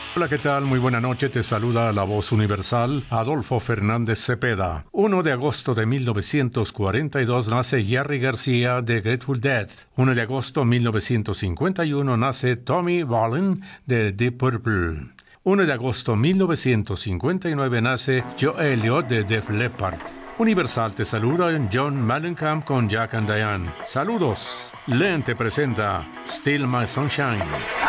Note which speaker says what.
Speaker 1: Hola, ¿qué tal? Muy buena noche. Te saluda la voz universal, Adolfo Fernández Cepeda. 1 de agosto de 1942 nace Jerry García de Grateful Dead. 1 de agosto de 1951 nace Tommy Bolin de Deep Purple. 1 de agosto de 1959 nace Joe Elliott de Def Leppard. Universal te saluda John Mellencamp con Jack and Diane. Saludos. Len te presenta Still My Sunshine.